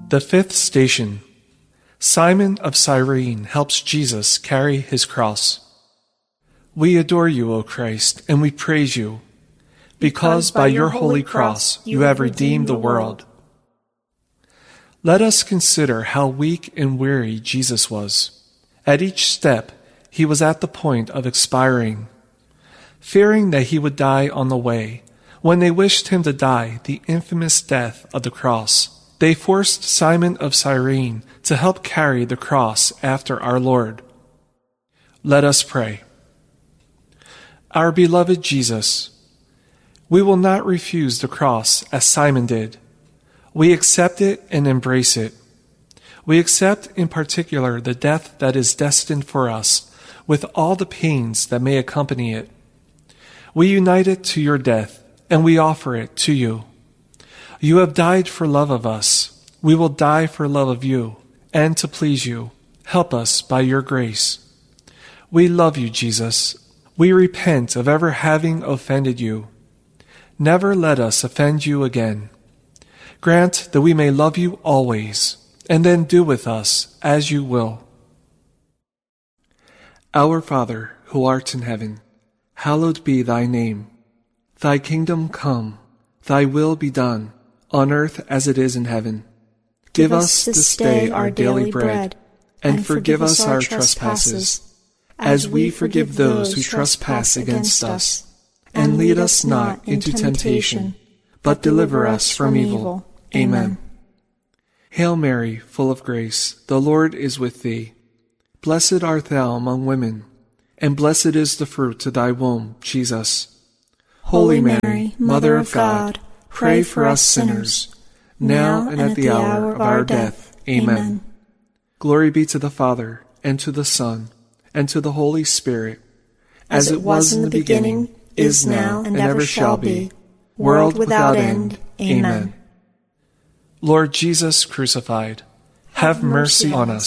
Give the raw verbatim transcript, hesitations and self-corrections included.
The fifth station. Simon of Cyrene helps Jesus carry his cross. We adore you, O Christ, and we praise you, because by your holy cross you have redeemed the world. Let us consider how weak and weary Jesus was. At each step, he was at the point of expiring. Fearing that he would die on the way, when they wished him to die the infamous death of the cross, they forced Simon of Cyrene to help carry the cross after our Lord. Let us pray. Our beloved Jesus, we will not refuse the cross as Simon did. We accept it and embrace it. We accept in particular the death that is destined for us, with all the pains that may accompany it. We unite it to your death, and we offer it to you. You have died for love of us. We will die for love of you, and to please you. Help us by your grace. We love you, Jesus. We repent of ever having offended you. Never let us offend you again. Grant that we may love you always, and then do with us as you will. Our Father, who art in heaven, hallowed be thy name. Thy kingdom come, thy will be done, on earth as it is in heaven. Give us this day our daily bread, and forgive us our trespasses, as we forgive those who trespass against us. And lead us not into temptation, but deliver us from evil. Amen. Hail Mary, full of grace, the Lord is with thee. Blessed art thou among women, and blessed is the fruit of thy womb, Jesus. Holy Mary, Mother of God, pray for us sinners, now and at the hour of our death. Amen. Glory be to the Father, and to the Son, and to the Holy Spirit, as it was in the beginning, is now, and ever shall be, world without end. Amen. Lord Jesus crucified, have mercy on us.